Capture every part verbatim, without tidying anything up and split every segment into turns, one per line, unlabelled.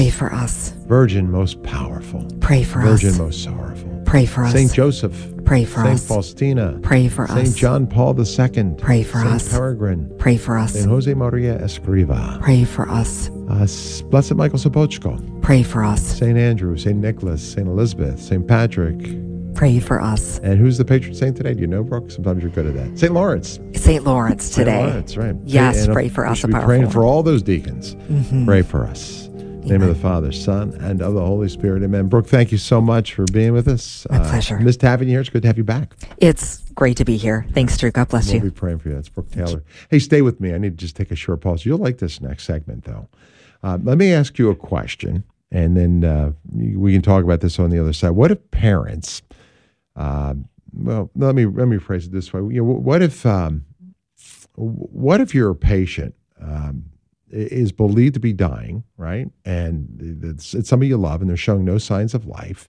Pray for us.
Virgin most powerful.
Pray for
Virgin
us.
Virgin most sorrowful.
Pray for us.
Saint Joseph.
Pray for
Saint
us.
Saint Faustina.
Pray for
Saint
us.
Saint John Paul the Second.
Pray for
Saint
us.
Saint Peregrine.
Pray for us.
Saint Jose Maria Escriva.
Pray for us.
Uh, Blessed Michael Sopochko.
Pray for us.
Saint Andrew, Saint Nicholas, Saint Elizabeth, Saint Patrick.
Pray for us.
And who's the patron saint today? Do you know, Brooke? Sometimes you're good at that. Saint Lawrence.
Saint Lawrence today.
Saint Lawrence, right.
Yes,
and
pray for
we
us.
should
A
be
powerful
praying
one.
for all those deacons.
Mm-hmm.
Pray for us. In the name of the Father, Son, and of the Holy Spirit. Amen. Brooke, thank you so much for being with us.
My uh, pleasure.
Missed having you here. It's good to have you back.
It's great to be here. Thanks, Drew. God bless
we'll
you.
We'll be praying for you. That's Brooke Taylor. Hey, stay with me. I need to just take a short pause. You'll like this next segment, though. Uh, let me ask you a question, and then uh, we can talk about this on the other side. What if parents, uh, well, let me let me phrase it this way. You know, what if um, what if you're a patient um, is believed to be dying, right? And it's, it's somebody you love, and they're showing no signs of life,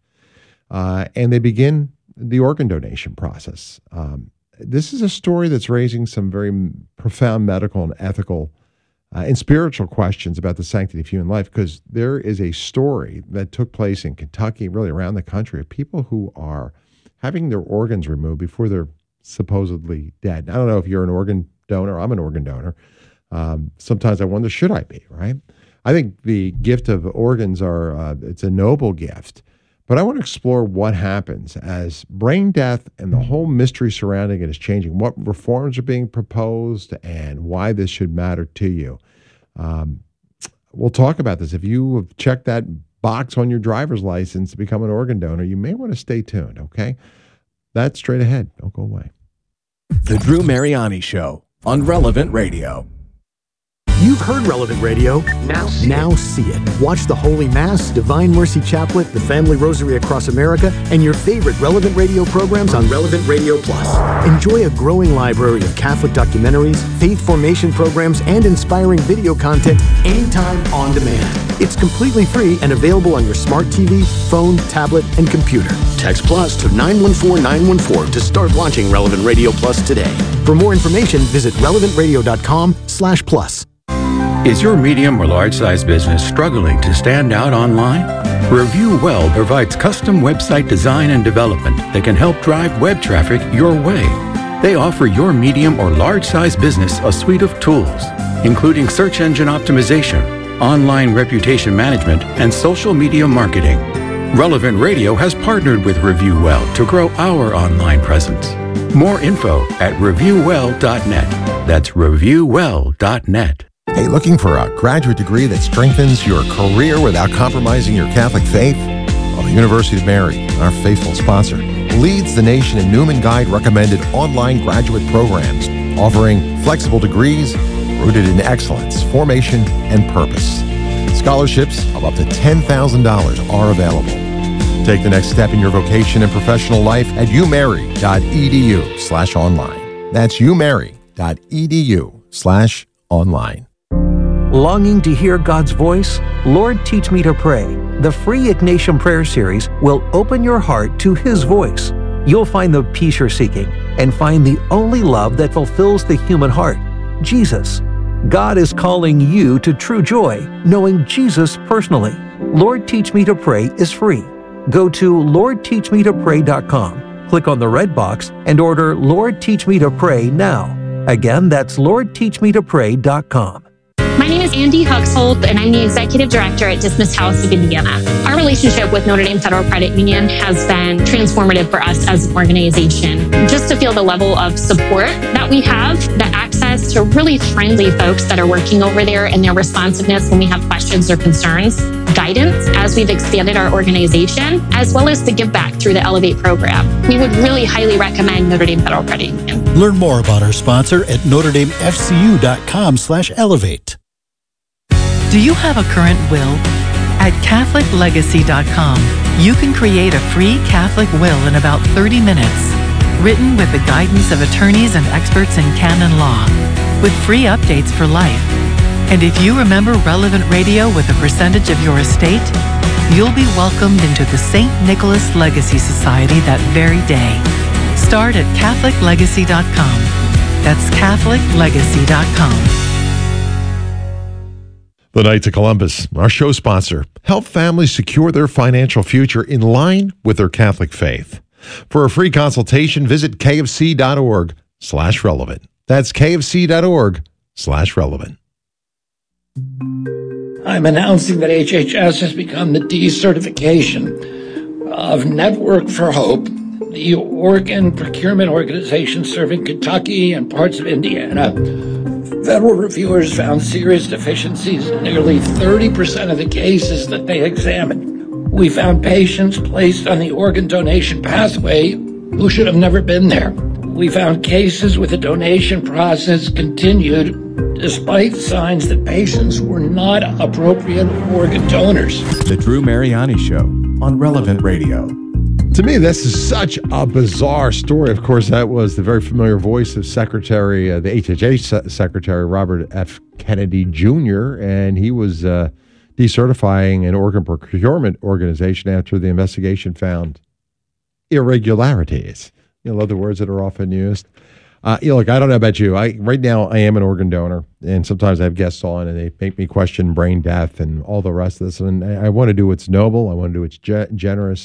uh, and they begin the organ donation process. Um, this is a story that's raising some very profound medical and ethical uh, and spiritual questions about the sanctity of human life, because there is a story that took place in Kentucky, really around the country, of people who are having their organs removed before they're supposedly dead. I don't know if you're an organ donor. I'm an organ donor. Um, sometimes I wonder, should I be, right? I think the gift of organs are, uh, it's a noble gift, but I want to explore what happens as brain death and the whole mystery surrounding it is changing, what reforms are being proposed, and why this should matter to you. Um, we'll talk about this. If you have checked that box on your driver's license to become an organ donor, you may want to stay tuned, okay? That's straight ahead. Don't go away.
The Drew Mariani Show on Relevant Radio.
You've heard Relevant Radio. Now see, now it. see it. Watch the Holy Mass, Divine Mercy Chaplet, the Family Rosary Across America, and your favorite Relevant Radio programs on Relevant Radio Plus. Enjoy a growing library of Catholic documentaries, faith formation programs, and inspiring video content anytime on demand. It's completely free and available on your smart T V, phone, tablet, and computer. Text Plus to nine one four nine one four to start watching Relevant Radio Plus today. For more information, visit relevant radio dot com slash plus.
Is your medium or large size business struggling to stand out online? Review Well provides custom website design and development that can help drive web traffic your way. They offer your medium or large size business a suite of tools, including search engine optimization, online reputation management, and social media marketing. Relevant Radio has partnered with Review Well to grow our online presence. More info at review well dot net. That's review well dot net.
Hey, looking for a graduate degree that strengthens your career without compromising your Catholic faith? Well, the University of Mary, our faithful sponsor, leads the nation in Newman Guide recommended online graduate programs, offering flexible degrees rooted in excellence, formation, and purpose. Scholarships of up to ten thousand dollars are available. Take the next step in your vocation and professional life at umary.edu slash online. That's umary.edu slash online.
Longing to hear God's voice? Lord, Teach Me to Pray. The free Ignatian Prayer Series will open your heart to His voice. You'll find the peace you're seeking and find the only love that fulfills the human heart, Jesus. God is calling you to true joy, knowing Jesus personally. Lord, Teach Me to Pray is free. Go to lord teach me to pray dot com, click on the red box, and order Lord, Teach Me to Pray now. Again, that's lord teach me to pray dot com.
My name is Andy Huxhold, and I'm the Executive Director at Dismissed House of Indiana. Our relationship with Notre Dame Federal Credit Union has been transformative for us as an organization. Just to feel the level of support that we have, the access to really friendly folks that are working over there, and their responsiveness when we have questions or concerns, guidance as we've expanded our organization, as well as the give back through the Elevate program. We would really highly recommend Notre Dame Federal Credit Union.
Learn more about our sponsor at notre dame f c u dot com slash elevate.
Do you have a current will? At catholic legacy dot com, you can create a free Catholic will in about thirty minutes, written with the guidance of attorneys and experts in canon law, with free updates for life. And if you remember Relevant Radio with a percentage of your estate, you'll be welcomed into the Saint Nicholas Legacy Society that very day. Start at catholic legacy dot com. That's catholic legacy dot com.
The Knights of Columbus, our show sponsor, help families secure their financial future in line with their Catholic faith. For a free consultation, visit kfc.org slash relevant. That's kfc.org slash relevant.
I'm announcing that H H S has become the decertification of Network for Hope, the organ procurement organization serving Kentucky and parts of Indiana. Federal reviewers found serious deficiencies in nearly thirty percent of the cases that they examined. We found patients placed on the organ donation pathway who should have never been there. We found cases with the donation process continued despite signs that patients were not appropriate organ donors.
The Drew Mariani Show on Relevant Radio.
To me, this is such a bizarre story. Of course, that was the very familiar voice of Secretary, uh, the H H S Secretary Robert F. Kennedy Junior, and he was uh, decertifying an organ procurement organization after the investigation found irregularities. You know, other words that are often used. Uh, you know, look, I don't know about you. I right now I am an organ donor, and sometimes I have guests on, and they make me question brain death and all the rest of this. And I, I want to do what's noble. I want to do what's ge- generous.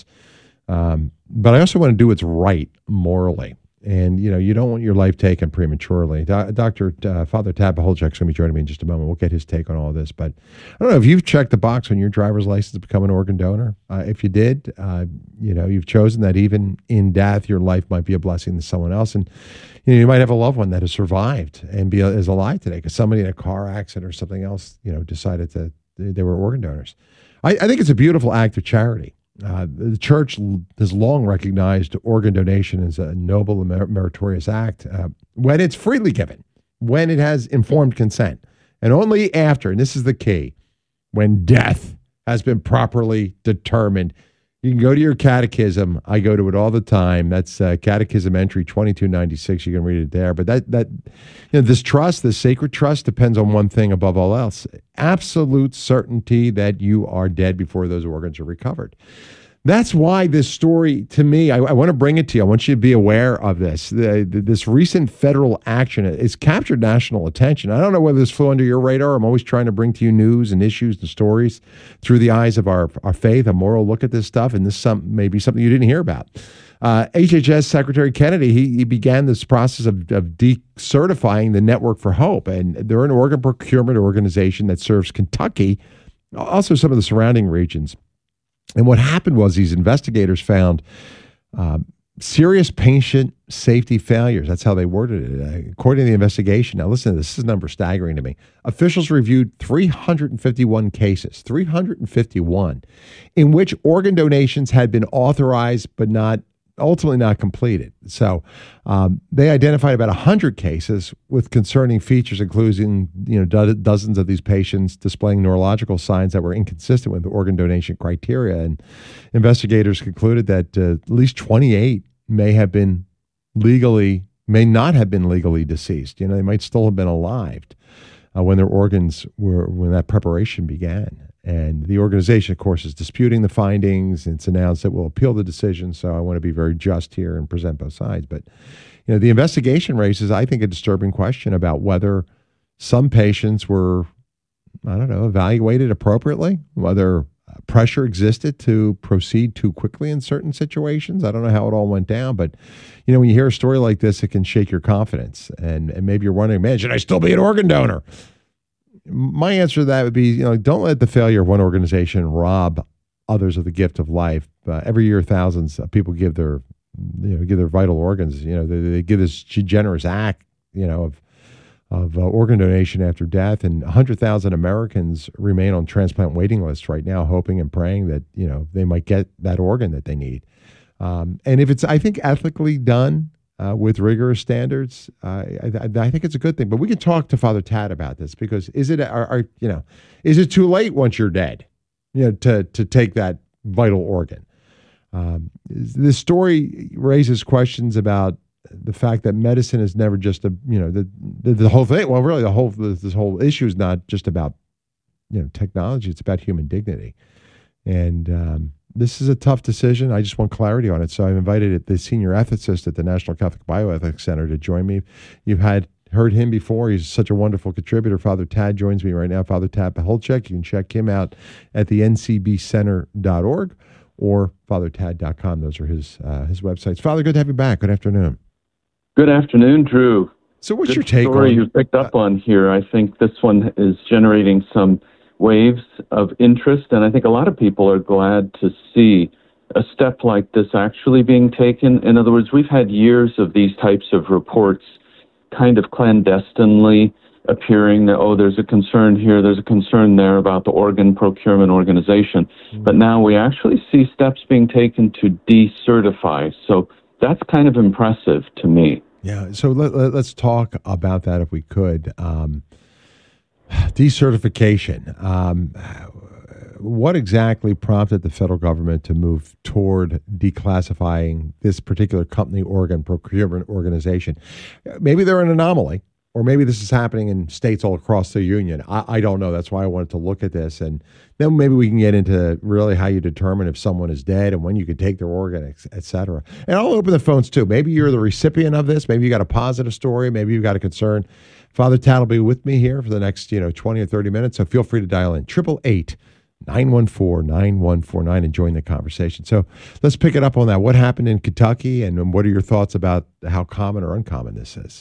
Um, but I also want to do what's right morally. And, you know, you don't want your life taken prematurely. Do- Doctor Uh, Father Tad Paholczyk's going to be joining me in just a moment. We'll get his take on all this. But I don't know if you've checked the box on your driver's license to become an organ donor. Uh, if you did, uh, you know, you've chosen that even in death, your life might be a blessing to someone else. And, you know, you might have a loved one that has survived and be is alive today because somebody in a car accident or something else, you know, decided that they, they were organ donors. I, I think it's a beautiful act of charity. Uh, the church has long recognized organ donation as a noble and mer- meritorious act uh, when it's freely given, when it has informed consent, and only after, and this is the key, when death has been properly determined. You can go to your catechism. I go to it all the time. That's uh, Catechism Entry twenty-two ninety-six. You can read it there. But that that you know, this trust, this sacred trust, depends on one thing above all else: absolute certainty that you are dead before those organs are recovered. That's why this story, to me, I, I want to bring it to you. I want you to be aware of this. The, the, this recent federal action has captured national attention. I don't know whether this flew under your radar. I'm always trying to bring to you news and issues and stories through the eyes of our, our faith, a moral look at this stuff, and this some maybe something you didn't hear about. Uh, H H S Secretary Kennedy, he, he began this process of, of decertifying the Network for Hope, and they're an organ procurement organization that serves Kentucky, also some of the surrounding regions. And what happened was these investigators found uh, serious patient safety failures. That's how they worded it. According to the investigation, now listen to this, this is a number staggering to me. Officials reviewed three hundred fifty-one cases, three hundred fifty-one, in which organ donations had been authorized but not ultimately not completed. So um, they identified about one hundred cases with concerning features, including you know do- dozens of these patients displaying neurological signs that were inconsistent with the organ donation criteria. And investigators concluded that uh, at least twenty-eight may have been legally, may not have been legally deceased. You know, they might still have been alive uh, when their organs were, when that preparation began. And the organization, of course, is disputing the findings. It's announced that we'll appeal the decision. So I want to be very just here and present both sides. But, you know, the investigation raises, I think, a disturbing question about whether some patients were, I don't know, evaluated appropriately, whether pressure existed to proceed too quickly in certain situations. I don't know how it all went down, but, you know, when you hear a story like this, it can shake your confidence. And, and maybe you're wondering, man, should I still be an organ donor? My answer to that would be, you know, don't let the failure of one organization rob others of the gift of life. Uh, every year, thousands of people give their, you know, give their vital organs. You know, they, they give this generous act, you know, of of uh, organ donation after death, and one hundred thousand Americans remain on transplant waiting lists right now, hoping and praying that you know they might get that organ that they need. Um, and if it's, I think, ethically done. Uh, with rigorous standards, uh, I, I think it's a good thing. But we can talk to Father Tad about this because is it, are, are, you know, is it too late once you're dead, you know, to to take that vital organ? Um, this story raises questions about the fact that medicine is never just a, you know, the the, the whole thing. Well, really, the whole this whole issue is not just about, you know, technology. It's about human dignity, and um, this is a tough decision. I just want clarity on it. So I've invited the senior ethicist at the National Catholic Bioethics Center to join me. You've had heard him before. He's such a wonderful contributor. Father Tad joins me right now. Father Tad Pacholczyk. You can check him out at the N C B center dot org or father tad dot com. Those are his uh, his websites. Father, good to have you back. Good afternoon.
Good afternoon, Drew.
So what's
Good
your take
story
on...
you picked up uh, on here. I think this one is generating some waves of interest, and I think a lot of people are glad to see a step like this actually being taken. In other words, we've had years of these types of reports kind of clandestinely appearing that, oh, there's a concern here, there's a concern there about the organ procurement organization. Mm-hmm. But now we actually see steps being taken to decertify. So that's kind of impressive to me.
Yeah, so let, let, let's talk about that if we could. Um, decertification. Um, what exactly prompted the federal government to move toward declassifying this particular company organ procurement organization? Maybe they're an anomaly, or maybe this is happening in states all across the union. I, I don't know. That's why I wanted to look at this. And then maybe we can get into really how you determine if someone is dead and when you could take their organ, et cetera. And I'll open the phones too. Maybe you're the recipient of this. Maybe you got a positive story. Maybe you've got a concern. Father Tad will be with me here for the next, you know, twenty or thirty minutes. So feel free to dial in triple eight, nine one four, nine one four nine and join the conversation. So let's pick it up on that. What happened in Kentucky, and what are your thoughts about how common or uncommon this is?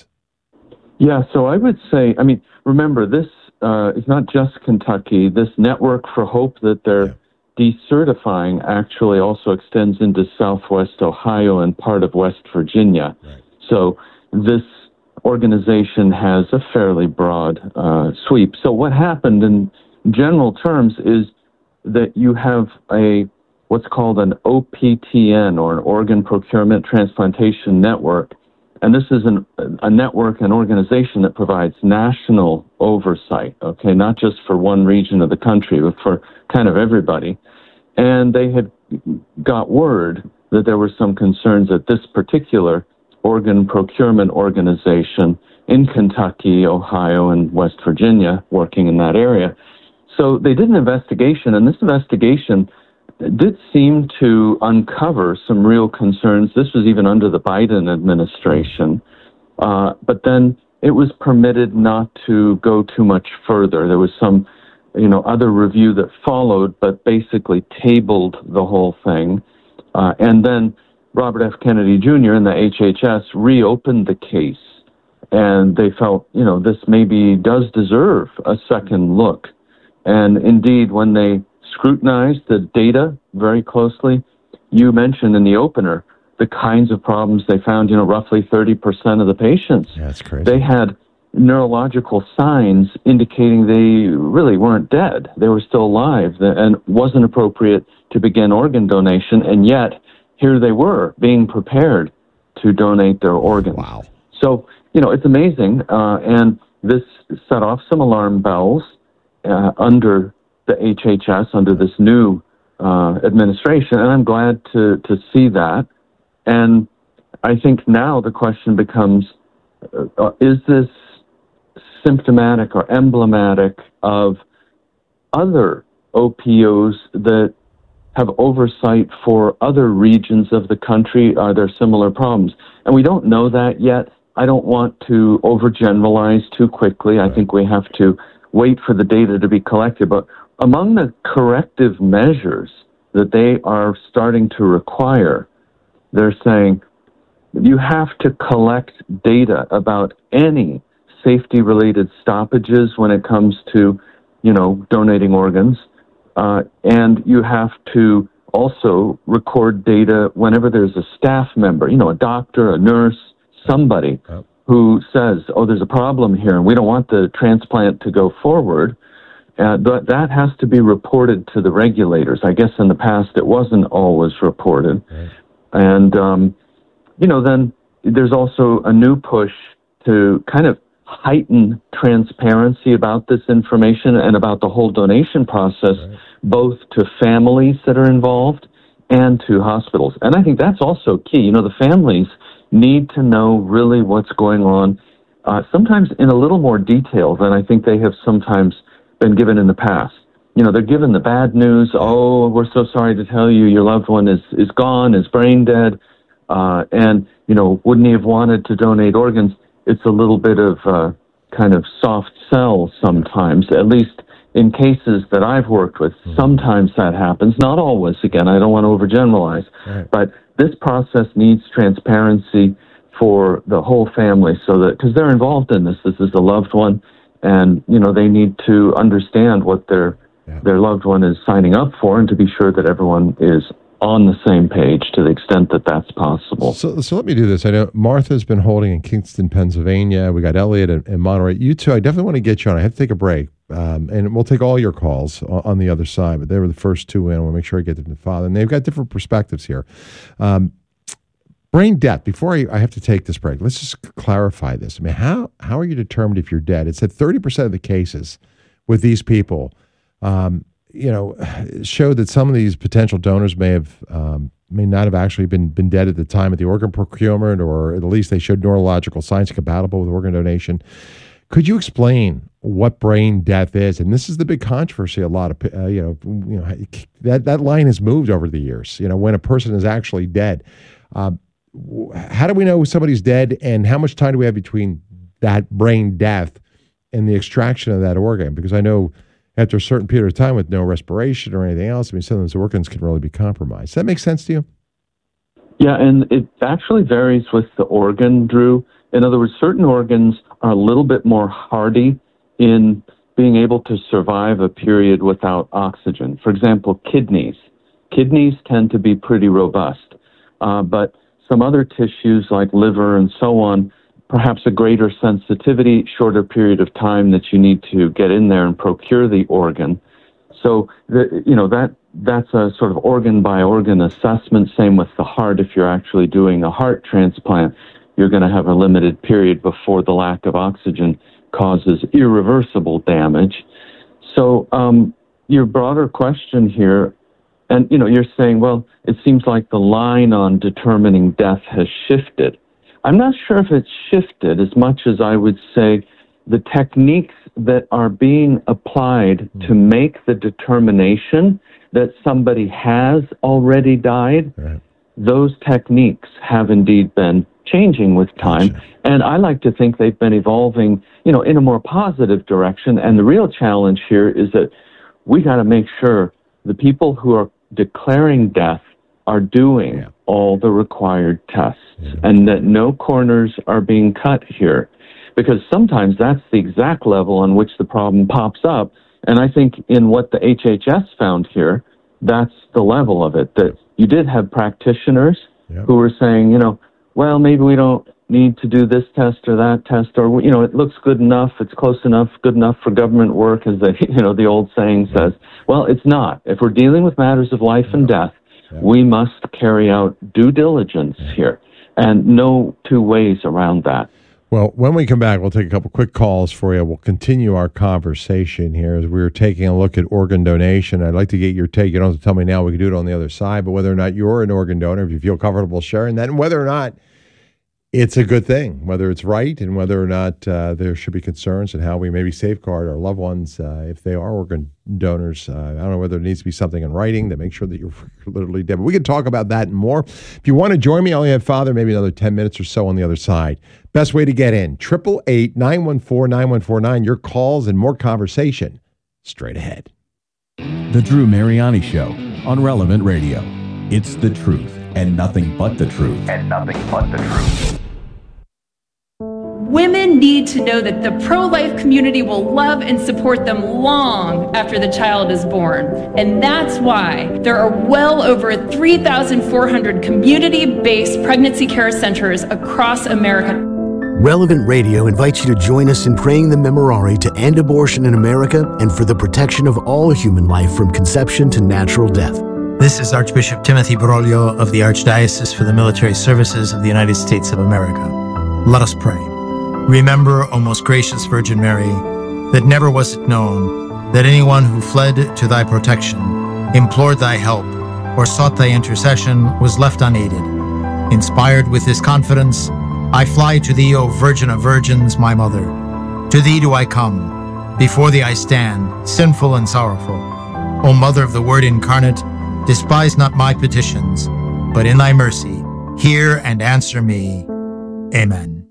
Yeah, so I would say, I mean, remember, this uh, is not just Kentucky. This Network for Hope that they're yeah. decertifying actually also extends into Southwest Ohio and part of West Virginia. Right. So this organization has a fairly broad uh, sweep. So what happened in general terms is that you have a what's called an O P T N, or an Organ Procurement Transplantation Network. And this is an, a network, an organization that provides national oversight, okay, not just for one region of the country, but for kind of everybody. And they had got word that there were some concerns at this particular organ procurement organization in Kentucky, Ohio, and West Virginia, working in that area. So they did an investigation, and this investigation did seem to uncover some real concerns. This was even under the Biden administration. Uh, but then it was permitted not to go too much further. There was some, you know, other review that followed, but basically tabled the whole thing. Uh, and then Robert F. Kennedy Junior and the H H S reopened the case, and they felt, you know, this maybe does deserve a second look. And indeed, when they scrutinized the data very closely, you mentioned in the opener the kinds of problems they found. You know, roughly thirty percent of the patients,
yeah, that's crazy.
They had neurological signs indicating they really weren't dead. They were still alive, and wasn't appropriate to begin organ donation, and yet here they were being prepared to donate their organs.
Wow.
So, you know, it's amazing, uh, and this set off some alarm bells uh, under the H H S, under this new uh, administration, and I'm glad to, to see that. And I think now the question becomes, uh, is this symptomatic or emblematic of other O P Os that have oversight for other regions of the country? Are there similar problems? And we don't know that yet. I don't want to overgeneralize too quickly. I think we have to wait for the data to be collected. But among the corrective measures that they are starting to require, they're saying you have to collect data about any safety-related stoppages when it comes to, you know, donating organs. Uh, and you have to also record data whenever there's a staff member, you know, a doctor, a nurse, somebody yep. who says, oh, there's a problem here and we don't want the transplant to go forward. Uh, but that has to be reported to the regulators. I guess in the past it wasn't always reported. Right. And, um, you know, then there's also a new push to kind of heighten transparency about this information and about the whole donation process, right. both to families that are involved and to hospitals. And I think that's also key. You know, the families need to know really what's going on, uh, sometimes in a little more detail than I think they have sometimes been given in the past. You know, they're given the bad news. Oh, we're so sorry to tell you your loved one is, is gone, is brain dead, uh, and, you know, wouldn't he have wanted to donate organs? it's a little bit of uh, kind of soft sell sometimes, at least in cases that I've worked with. Mm-hmm. Sometimes that happens, not always. Again, I don't want to overgeneralize, right. But this process needs transparency for the whole family, so that, because they're involved in this, this is a loved one, and, you know, they need to understand what their yeah. their loved one is signing up for, and to be sure that everyone is on the same page to the extent that that's possible.
So, so let me do this. I know Martha's been holding in Kingston, Pennsylvania. We got Elliot in, in Monterey. You two, I definitely want to get you on. I have to take a break, um, and we'll take all your calls on, on the other side, but they were the first two in. I want to make sure I get them to Father, and they've got different perspectives here. Um, brain death, before I, I have to take this break, let's just clarify this. I mean, how, how are you determined if you're dead? It said thirty percent of the cases with these people, um, you know, showed that some of these potential donors may have, um, may not have actually been, been dead at the time of the organ procurement, or at least they showed neurological signs compatible with organ donation. Could you explain what brain death is? And this is the big controversy. A lot of, uh, you know, you know, that, that line has moved over the years, you know, when a person is actually dead. Um, how do we know somebody's dead, and how much time do we have between that brain death and the extraction of that organ? Because I know after a certain period of time with no respiration or anything else, I mean, some of those organs can really be compromised. Does that make sense to you?
Yeah, and it actually varies with the organ, Drew. In other words, certain organs are a little bit more hardy in being able to survive a period without oxygen. For example, kidneys. Kidneys tend to be pretty robust, uh, but some other tissues like liver and so on, perhaps a greater sensitivity, shorter period of time that you need to get in there and procure the organ. So, the, you know, that that's a sort of organ by organ assessment. Same with the heart. If you're actually doing a heart transplant, you're going to have a limited period before the lack of oxygen causes irreversible damage. So um, your broader question here, and, you know, you're saying, well, it seems like the line on determining death has shifted. I'm not sure if it's shifted as much as I would say the techniques that are being applied to make the determination that somebody has already died, right. Those techniques have indeed been changing with time. Gotcha. And I like to think they've been evolving, you know, in a more positive direction. And the real challenge here is that we got to make sure the people who are declaring death are doing yeah. all the required tests, yeah. and that no corners are being cut here. Because sometimes that's the exact level on which the problem pops up. And I think in what the H H S found here, that's the level of it, that you did have practitioners yeah. who were saying, you know, well, maybe we don't need to do this test or that test, or, you know, it looks good enough, it's close enough, good enough for government work, as the, you know, the old saying says. Well, it's not. If we're dealing with matters of life yeah. and death, yeah. we must carry out due diligence yeah. here, and no two ways around that.
Well, when we come back, we'll take a couple quick calls for you. We'll continue our conversation here as we're taking a look at organ donation. I'd like to get your take. You don't have to tell me now. We can do it on the other side. But whether or not you're an organ donor, if you feel comfortable sharing that, and whether or not it's a good thing, whether it's right, and whether or not uh, there should be concerns and how we maybe safeguard our loved ones uh, if they are organ donors. Uh, I don't know whether there needs to be something in writing to make sure that you're literally dead. But we can talk about that and more. If you want to join me, I only have Father, maybe another ten minutes or so on the other side. Best way to get in, eight eight eight, nine one four, nine one four nine. Your calls and more conversation straight ahead.
The Drew Mariani Show on Relevant Radio. It's the truth and nothing but the truth.
And nothing but the truth.
Women need to know that the pro-life community will love and support them long after the child is born. And that's why there are well over three thousand four hundred community-based pregnancy care centers across America.
Relevant Radio invites you to join us in praying the Memorare to end abortion in America and for the protection of all human life from conception to natural death.
This is Archbishop Timothy Broglio of the Archdiocese for the Military Services of the United States of America. Let us pray. Remember, O most gracious Virgin Mary, that never was it known that anyone who fled to thy protection, implored thy help, or sought thy intercession was left unaided. Inspired with this confidence, I fly to thee, O Virgin of Virgins, my Mother. To thee do I come. Before thee I stand, sinful and sorrowful. O Mother of the Word incarnate, despise not my petitions, but in thy mercy, hear and answer me. Amen.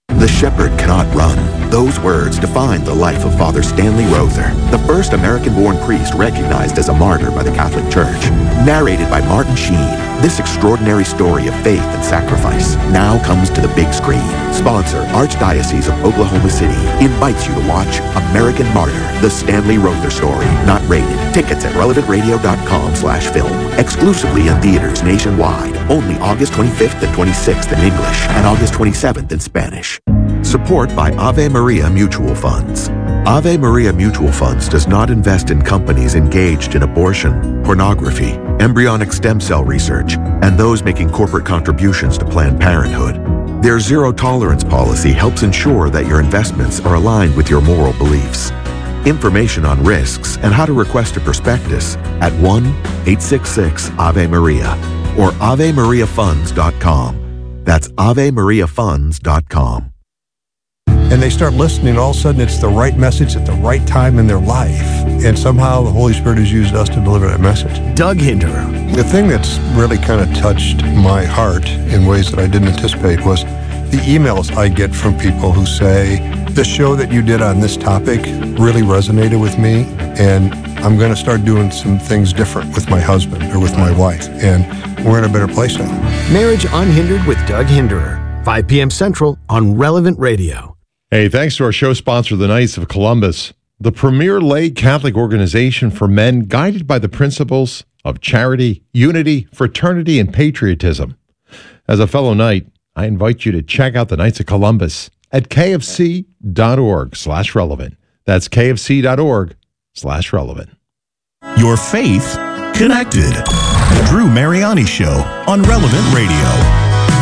The shepherd cannot run. Those words define the life of Father Stanley Rother, the first American-born priest recognized as a martyr by the Catholic Church. Narrated by Martin Sheen, this extraordinary story of faith and sacrifice now comes to the big screen. Sponsor, Archdiocese of Oklahoma City, invites you to watch American Martyr, the Stanley Rother story. Not rated. Tickets at relevant radio dot com slash film. Exclusively in theaters nationwide. Only August twenty-fifth and twenty-sixth in English and August twenty-seventh in Spanish. Support by Ave Maria Mutual Funds. Ave Maria Mutual Funds does not invest in companies engaged in abortion, pornography, embryonic stem cell research, and those making corporate contributions to Planned Parenthood. Their zero-tolerance policy helps ensure that your investments are aligned with your moral beliefs. Information on risks and how to request a prospectus at one eight six six Ave Maria or ave maria funds dot com. That's ave maria funds dot com.
And they start listening, all of a sudden it's the right message at the right time in their life. And somehow the Holy Spirit has used us to deliver that message.
Doug Hinderer.
The thing that's really kind of touched my heart in ways that I didn't anticipate was the emails I get from people who say, the show that you did on this topic really resonated with me, and I'm going to start doing some things different with my husband or with my wife, and we're in a better place now.
Marriage Unhindered with Doug Hinderer, five p.m. Central on Relevant Radio.
Hey, thanks to our show sponsor, the Knights of Columbus, the premier lay Catholic organization for men guided by the principles of charity, unity, fraternity, and patriotism. As a fellow Knight, I invite you to check out the Knights of Columbus at kfc.org slash relevant. That's kfc.org slash relevant.
Your faith connected. The Drew Mariani Show on Relevant Radio.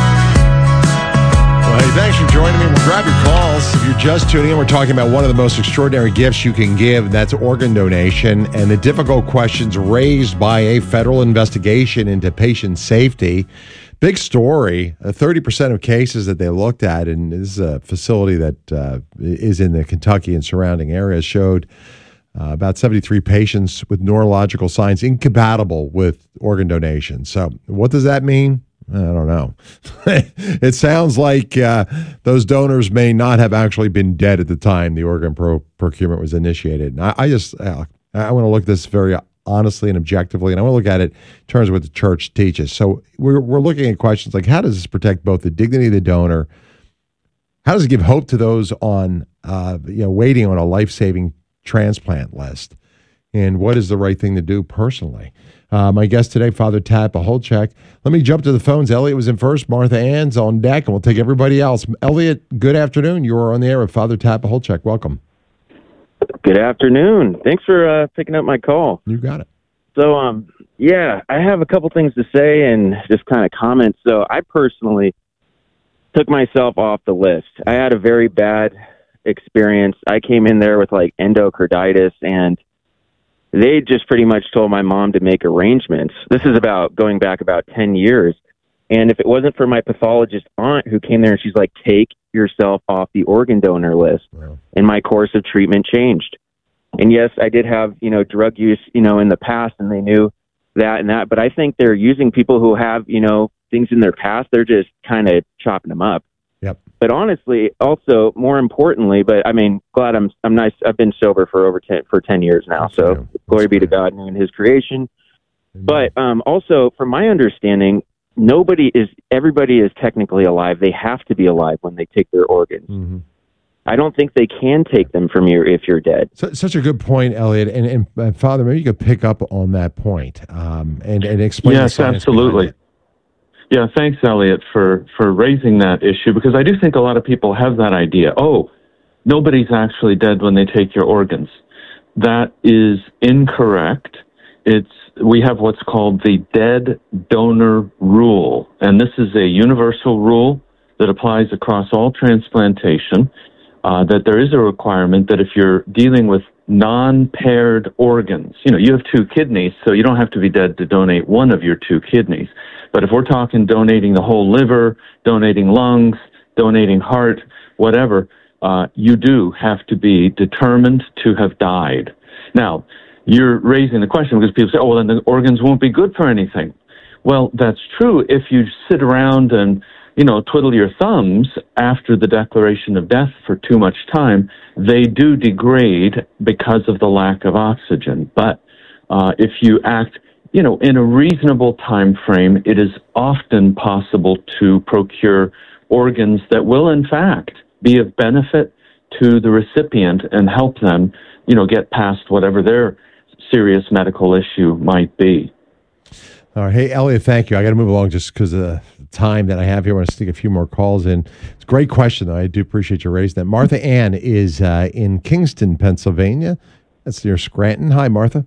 Well, hey, thanks for joining me. We'll grab your calls. If you're just tuning in, we're talking about one of the most extraordinary gifts you can give, and that's organ donation, and the difficult questions raised by a federal investigation into patient safety. Big story. Uh, thirty percent of cases that they looked at, and this is a facility that uh, is in the Kentucky and surrounding areas, showed uh, about seventy-three patients with neurological signs incompatible with organ donation. So what does that mean? I don't know. It sounds like uh, those donors may not have actually been dead at the time the organ pro- procurement was initiated. And I, I just, uh, I want to look at this very honestly and objectively, and I want to look at it in terms of what the church teaches. So we're we're looking at questions like, how does this protect both the dignity of the donor? How does it give hope to those on, uh, you know, waiting on a life-saving transplant list? And what is the right thing to do personally? Uh, my guest today, Father Tat Pacholczyk. Let me jump to the phones. Elliot was in first. Martha Ann's on deck, and we'll take everybody else. Elliot, good afternoon. You are on the air with Father Tat Pacholczyk. Welcome.
Good afternoon. Thanks for uh, picking up my call.
You got it.
So, um, yeah, I have a couple things to say and just kind of comment. So I personally took myself off the list. I had a very bad experience. I came in there with like endocarditis, and they just pretty much told my mom to make arrangements. This is about going back about ten years. And if it wasn't for my pathologist aunt who came there and she's like, take yourself off the organ donor list. Wow. And my course of treatment changed. And yes, I did have, you know, drug use, you know, in the past, and they knew that and that. But I think they're using people who have, you know, things in their past. They're just kind of chopping them up.
Yep.
But honestly, also more importantly, but I mean, glad I'm I'm nice. I've been sober for over ten for ten years now. That's so true. Glory That's be true. to God and His creation. Amen. But um, also, from my understanding, nobody is. Everybody is technically alive. They have to be alive when they take their organs. Mm-hmm. I don't think they can take them from you if you're dead.
So, such a good point, Elliot. And, and, and Father, maybe you could pick up on that point um, and and explain.
Yes, absolutely. Yeah, thanks, Elliot, for, for raising that issue, because I do think a lot of people have that idea. Oh, nobody's actually dead when they take your organs. That is incorrect. It's we have what's called the dead donor rule, and this is a universal rule that applies across all transplantation, uh, that there is a requirement that if you're dealing with non-paired organs, you know, you have two kidneys, so you don't have to be dead to donate one of your two kidneys. But if we're talking donating the whole liver, donating lungs, donating heart, whatever, uh, you do have to be determined to have died. Now, you're raising the question because people say, oh, well, then the organs won't be good for anything. Well, that's true if you sit around and you know, twiddle your thumbs after the declaration of death for too much time, they do degrade because of the lack of oxygen. But uh, if you act, you know, in a reasonable time frame, it is often possible to procure organs that will, in fact, be of benefit to the recipient and help them, you know, get past whatever their serious medical issue might be.
All right. Hey, Elliot, thank you. I got to move along just because of the time that I have here. I want to stick a few more calls in. It's a great question, though. I do appreciate you raising that. Martha Ann is uh, in Kingston, Pennsylvania. That's near Scranton. Hi, Martha.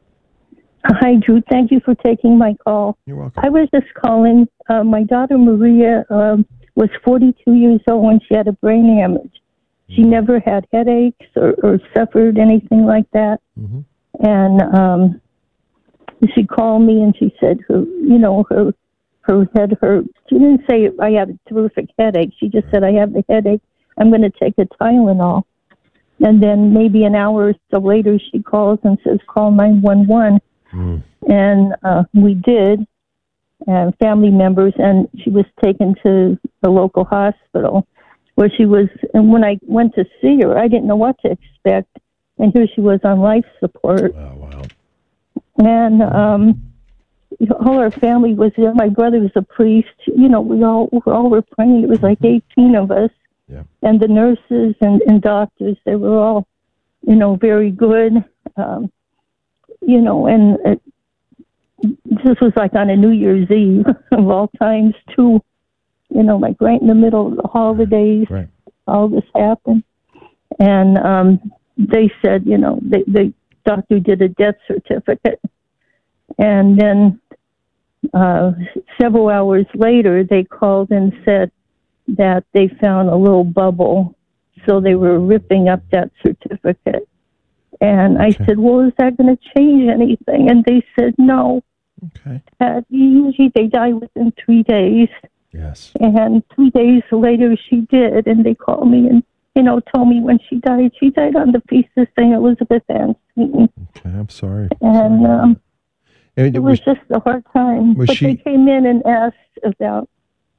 Hi, Drew. Thank you for taking my call.
You're welcome.
I was just calling. Uh, my daughter, Maria, um, was forty-two years old when she had a brain hemorrhage. She never had headaches or, or suffered anything like that.
Mm-hmm.
And um, she called me and she said, her, you know, her her head hurt. She didn't say, I have a terrific headache. She just said, I have the headache. I'm going to take a Tylenol. And then maybe an hour or so later, she calls and says, call nine one one.
Mm.
And uh, we did, uh, family members, and she was taken to the local hospital where she was, and when I went to see her, I didn't know what to expect, and here she was on life support.
Oh, wow.
And um, all our family was there. My brother was a priest. You know, we all, we all were praying. It was like eighteen of us.
Yeah. And
the nurses and, and doctors, they were all, you know, very good. Um, you know, and it, this was like on a New Year's Eve of all times, too. You know, like right in the middle of the holidays,
right.
all this happened. And um, they said, you know, they, the doctor did a death certificate. And then uh, several hours later, they called and said that they found a little bubble. So they were ripping up that certificate. And I
Okay.
said, well, is that going to change anything? And they said, no.
Okay.
Uh, usually they die within three days.
Yes.
And three days later she did. And they called me and, you know, told me when she died. She died on the feast of Saint Elizabeth Ann Seton.
Okay, I'm sorry.
And um,
And
it was,
was-
just a hard time.
was
But
she-
they came in and asked about,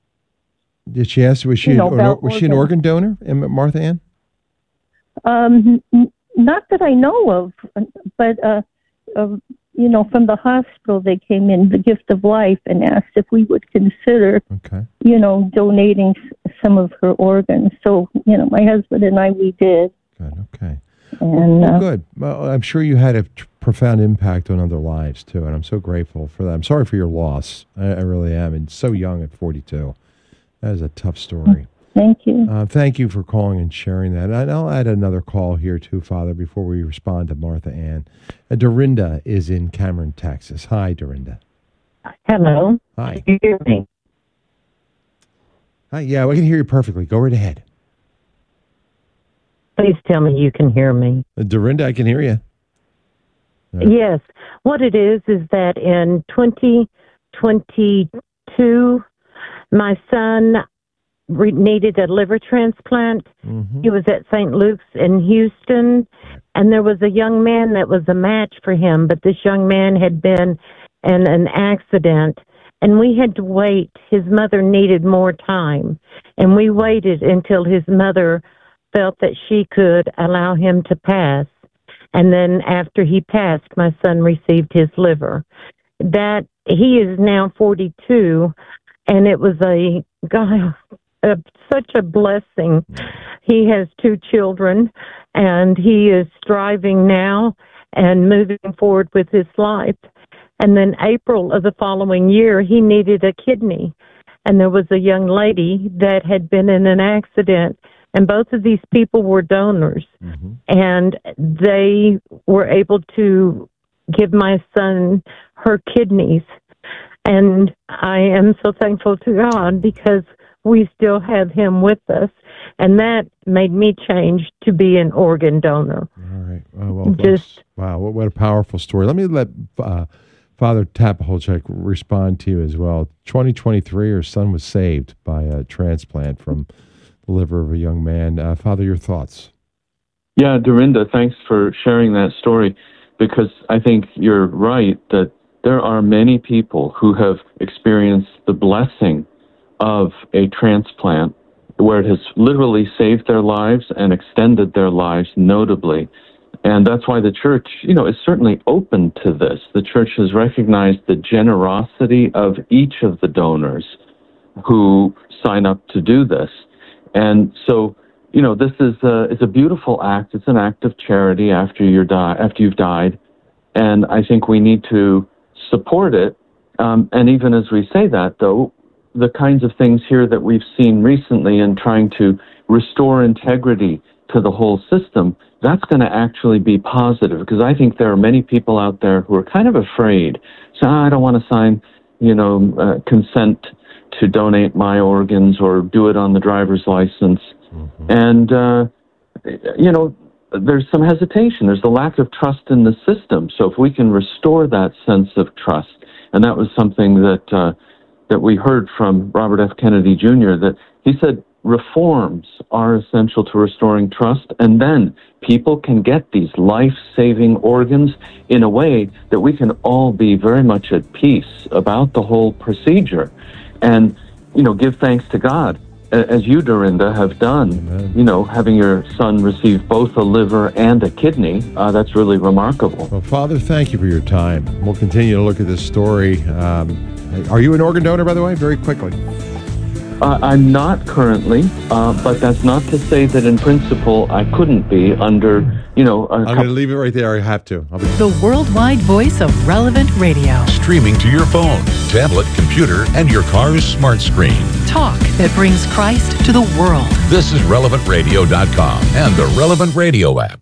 Did she ask, was she,
You know,
an,
about
was she an organ donor, Em- Martha Ann?
um, n- not that I know of, but, uh, uh, you know, from the hospital they came in, the Gift of Life, and asked if we would consider,
Okay.
you know, donating s- some of her organs. So, you know, my husband and I, we did.
Good, okay.
And
Well,
uh,
good. Well, I'm sure you had a tr- profound impact on other lives, too, and I'm so grateful for that. I'm sorry for your loss. I, I really am. And so young at forty-two. That is a tough story.
Thank you.
Uh, thank you for calling and sharing that. And I'll add another call here, too, Father, before we respond to Martha Ann. Uh, Dorinda is in Cameron, Texas. Hi, Dorinda.
Hello.
Hi.
Can you hear me?
Hi. Yeah, we can hear you perfectly. Go right ahead.
Please tell me you can hear me.
Uh, Dorinda, I can hear you. Uh,
Yes. What it is is that in twenty twenty-two, my son re- needed a liver transplant.
Mm-hmm.
He was at Saint Luke's in Houston, and there was a young man that was a match for him, but this young man had been in an accident, and we had to wait. His mother needed more time, and we waited until his mother felt that she could allow him to pass. And then after he passed, my son received his liver. That he is now forty-two, and it was a God, a, such a blessing. He has two children, and he is striving now and moving forward with his life. And then April of the following year, he needed a kidney, and there was a young lady that had been in an accident. And both of these people were donors,
mm-hmm.
and they were able to give my son her kidneys. And I am so thankful to God because we still have him with us. And that made me change to be an organ donor.
All right. Oh, well,
Just
wow, what, what a powerful story. Let me let uh, Father Tapacholchek respond to you as well. twenty twenty-three, her son was saved by a transplant from the liver of a young man. Uh, Father, your thoughts?
Yeah, Dorinda, thanks for sharing that story, because I think you're right that there are many people who have experienced the blessing of a transplant where it has literally saved their lives and extended their lives notably. And that's why the church, you know, is certainly open to this. The church has recognized the generosity of each of the donors who sign up to do this. And so, you know, this is a, it's a beautiful act. It's an act of charity after you're die, after you've died. And I think we need to support it. Um, and even as we say that, though, the kinds of things here that we've seen recently in trying to restore integrity to the whole system, that's going to actually be positive, because I think there are many people out there who are kind of afraid. So oh, I don't want to sign, you know, uh, consent to donate my organs or do it on the driver's license. Mm-hmm. And, uh, you know, there's some hesitation. There's a lack of trust in the system. So if we can restore that sense of trust, and that was something that uh, that we heard from Robert F. Kennedy Junior, that he said reforms are essential to restoring trust, and then people can get these life-saving organs in a way that we can all be very much at peace about the whole procedure. And, you know, give thanks to God, as you, Dorinda, have done. Amen. You know, having your son receive both a liver and a kidney, uh, that's really remarkable.
Well, Father, thank you for your time. We'll continue to look at this story. Um, are you an organ donor, by the way? Very quickly.
Uh, I'm not currently, uh, but that's not to say that in principle I couldn't be under, you know... A
I'm going to leave it right there. I have to. I'll be-
The worldwide voice of Relevant Radio.
Streaming to your phone, tablet, computer, and your car's smart screen.
Talk that brings Christ to the world.
This is relevant radio dot com and the Relevant Radio app.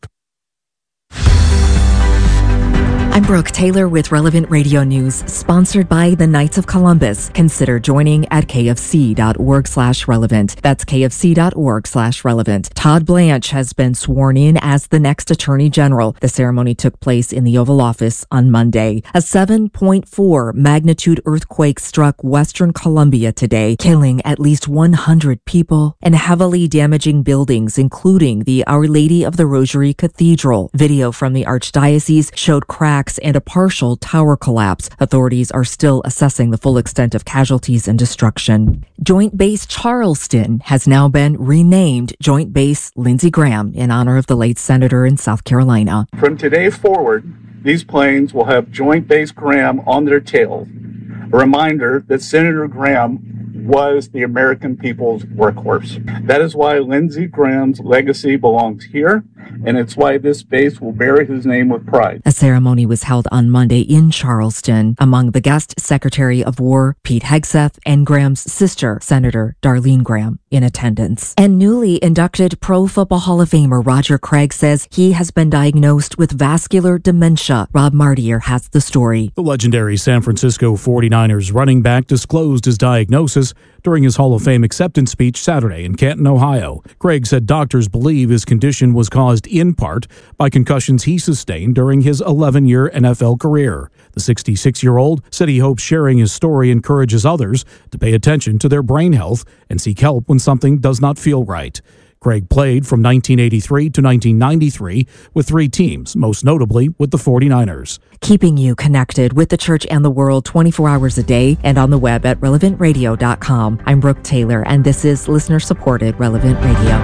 I'm Brooke Taylor with Relevant Radio News, sponsored by the Knights of Columbus. Consider joining at kfc.org slash relevant. That's kfc.org slash relevant. Todd Blanche has been sworn in as the next Attorney General. The ceremony took place in the Oval Office on Monday. A seven point four magnitude earthquake struck Western Colombia today, killing at least one hundred people and heavily damaging buildings, including the Our Lady of the Rosary Cathedral. Video from the Archdiocese showed cracks and a partial tower collapse. Authorities are still assessing the full extent of casualties and destruction. Joint Base Charleston has now been renamed Joint Base Lindsey Graham in honor of the late senator in South Carolina.
From today forward, these planes will have Joint Base Graham on their tails. A reminder that Senator Graham was the American people's workhorse. That is why Lindsey Graham's legacy belongs here, and it's why this base will bear his name with pride.
A ceremony was held on Monday in Charleston. Among the guests, Secretary of War Pete Hegseth and Graham's sister, Senator Darlene Graham, in attendance. And newly inducted Pro Football Hall of Famer Roger Craig says he has been diagnosed with vascular dementia. Rob Martier has the story.
The legendary San Francisco forty-niners running back disclosed his diagnosis during his Hall of Fame acceptance speech Saturday in Canton, Ohio. Craig said doctors believe his condition was caused in part by concussions he sustained during his eleven-year N F L career. The sixty-six-year-old said he hopes sharing his story encourages others to pay attention to their brain health and seek help when something does not feel right. Craig played from nineteen eighty-three to nineteen ninety-three with three teams, most notably with the forty-niners.
Keeping you connected with the church and the world twenty-four hours a day and on the web at relevant radio dot com. I'm Brooke Taylor, and this is listener-supported Relevant Radio.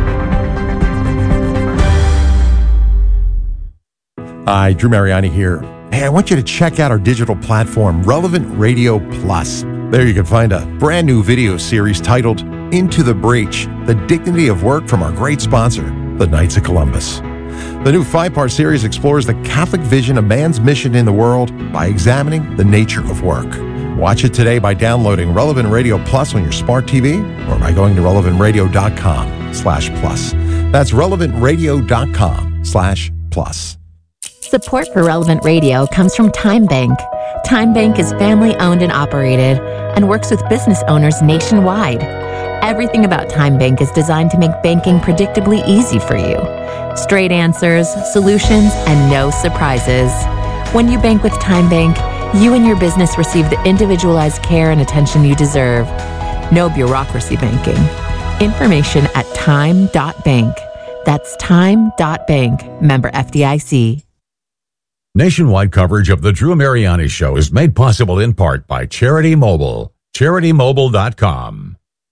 Hi, Drew Mariani here. Hey, I want you to check out our digital platform, Relevant Radio Plus. There you can find a brand new video series titled Into the Breach, The Dignity of Work from our great sponsor, the Knights of Columbus. The new five-part series explores the Catholic vision of man's mission in the world by examining the nature of work. Watch it today by downloading Relevant Radio Plus on your smart T V or by going to relevant radio dot com slash plus. That's relevant radio dot com slash plus.
Support for Relevant Radio comes from Time Bank. Time Bank is family-owned and operated and works with business owners nationwide. Everything about Time Bank is designed to make banking predictably easy for you. Straight answers, solutions, and no surprises. When you bank with Time Bank, you and your business receive the individualized care and attention you deserve. No bureaucracy banking. Information at time dot bank. That's time dot bank. Member F D I C.
Nationwide coverage of the Drew Mariani Show is made possible in part by Charity Mobile. charity mobile dot com.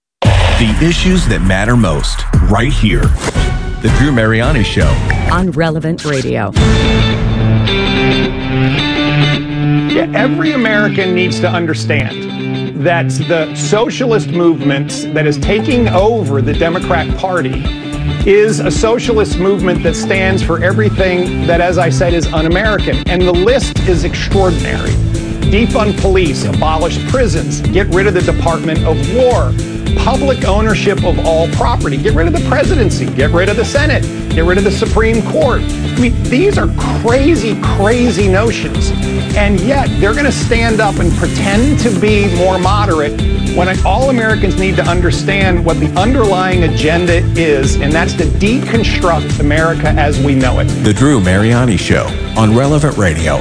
The issues that matter most, right here. The Drew Mariani Show.
On Relevant Radio.
Yeah, every American needs to understand that the socialist movement that is taking over the Democrat Party is a socialist movement that stands for everything that, as I said, is un-American. And the list is extraordinary. Defund police, abolish prisons, get rid of the Department of War, public ownership of all property, get rid of the presidency, get rid of the Senate, get rid of the Supreme Court. I mean, these are crazy, crazy notions. And yet they're going to stand up and pretend to be more moderate when all Americans need to understand what the underlying agenda is, and that's to deconstruct America as we know it.
The Drew Mariani Show on Relevant Radio.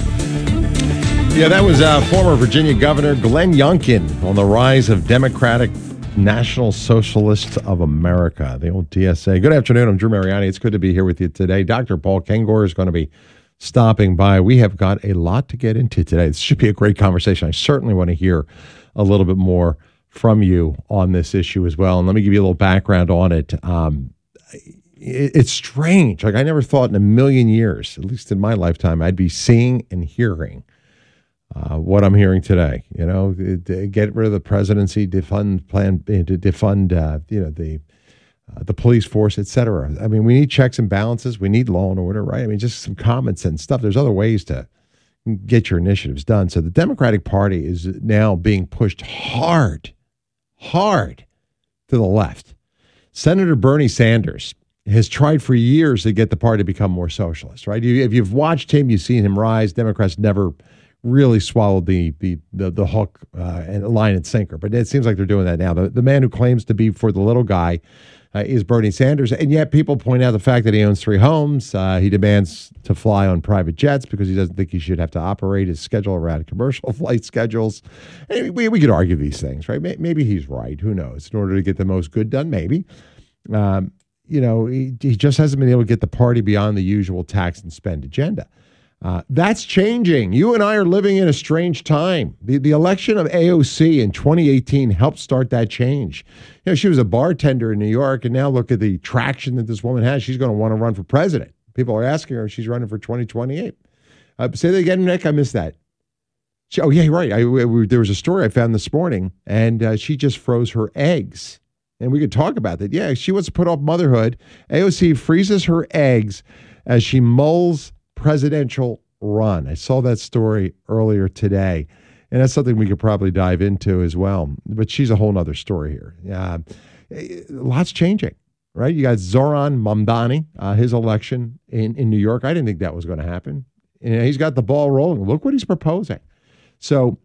Yeah, that was uh, former Virginia Governor Glenn Youngkin on the rise of Democratic National Socialists of America, the old D S A. Good afternoon. I'm Drew Mariani. It's good to be here with you today. Doctor Paul Kengor is going to be stopping by. We have got a lot to get into today. This should be a great conversation. I certainly want to hear a little bit more from you on this issue as well. And let me give you a little background on it. Um, it it's strange. Like, I never thought in a million years, at least in my lifetime, I'd be seeing and hearing Uh, what I'm hearing today. You know, get rid of the presidency, defund plan, to defund, uh, you know, the uh, the police force, et cetera. I mean, we need checks and balances. We need law and order, right? I mean, just some common sense stuff. There's other ways to get your initiatives done. So the Democratic Party is now being pushed hard, hard to the left. Senator Bernie Sanders has tried for years to get the party to become more socialist, right? You, if you've watched him, you've seen him rise. Democrats never really swallowed the the the, the hook uh, and line and sinker, but it seems like they're doing that now. The, the man who claims to be for the little guy uh, is Bernie Sanders, and yet people point out the fact that he owns three homes. Uh, he demands to fly on private jets because he doesn't think he should have to operate his schedule around commercial flight schedules. And we we could argue these things, right? Maybe he's right. Who knows? In order to get the most good done, maybe. Um, you know, he, he just hasn't been able to get the party beyond the usual tax and spend agenda. Uh, that's changing. You and I are living in a strange time. The the election of A O C in twenty eighteen helped start that change. You know, she was a bartender in New York, and now look at the traction that this woman has. She's going to want to run for president. People are asking her if she's running for twenty twenty-eight. Uh, say that again, Nick. I missed that. She, oh, yeah, right. I, we, there was a story I found this morning, and uh, she just froze her eggs. And we could talk about that. Yeah, she wants to put off motherhood. A O C freezes her eggs as she mulls presidential run. I saw that story earlier today, and that's something we could probably dive into as well. But she's a whole nother story here. Uh, lots changing, right? You got Zoran Mamdani, uh, his election in, in New York. I didn't think that was going to happen. And he's got the ball rolling. Look what he's proposing. So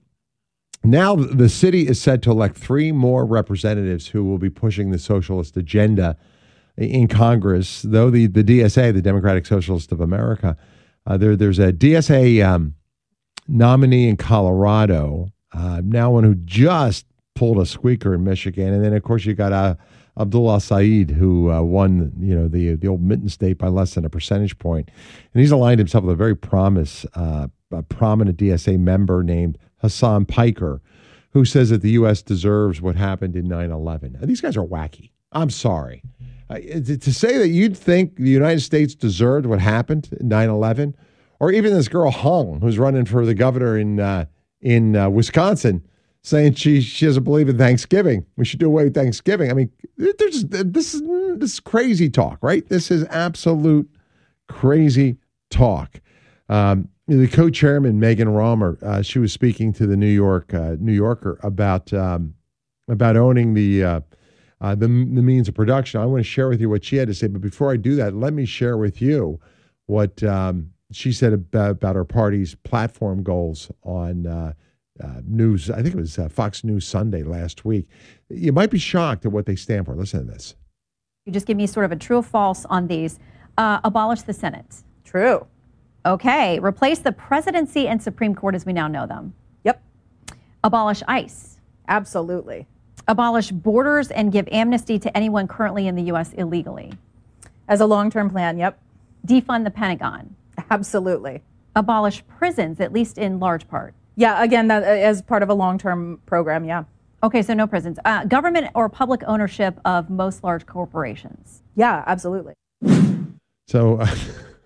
now the city is set to elect three more representatives who will be pushing the socialist agenda in Congress, though the, the D S A, the Democratic Socialists of America, Uh, there, there's a D S A um, nominee in Colorado, uh, now one who just pulled a squeaker in Michigan, and then of course you got uh, Abdullah Saeed, who uh, won, you know, the the old Mitten State by less than a percentage point, and he's aligned himself with a very promise, uh, a prominent D S A member named Hassan Piker, who says that the U S deserves what happened in nine eleven. Now, these guys are wacky. I'm sorry. Uh, to say that you'd think the United States deserved what happened in nine eleven, or even this girl Hung, who's running for the governor in uh, in uh, Wisconsin, saying she she doesn't believe in Thanksgiving. We should do away with Thanksgiving. I mean, there's this is this is crazy talk, right? This is absolute crazy talk. Um, the co-chairman Megan Romer, uh, she was speaking to the New York uh, New Yorker about um, about owning the. Uh, Uh, the, the means of production. I want to share with you what she had to say. But before I do that, let me share with you what um, she said about, about our party's platform goals on uh, uh, news. I think it was uh, Fox News Sunday last week. You might be shocked at what they stand for. Listen to this.
You just give me sort of a true or false on these. Uh, abolish the Senate.
True.
Okay. Replace the presidency and Supreme Court as we now know them.
Yep.
Abolish ICE.
Absolutely.
Abolish borders and give amnesty to anyone currently in the U S illegally.
As a long-term plan, yep.
Defund the Pentagon.
Absolutely.
Abolish prisons, at least in large part.
Yeah, again, that, as part of a long-term program, yeah.
Okay, so no prisons. Uh, government or public ownership of most large corporations.
Yeah, absolutely.
So uh,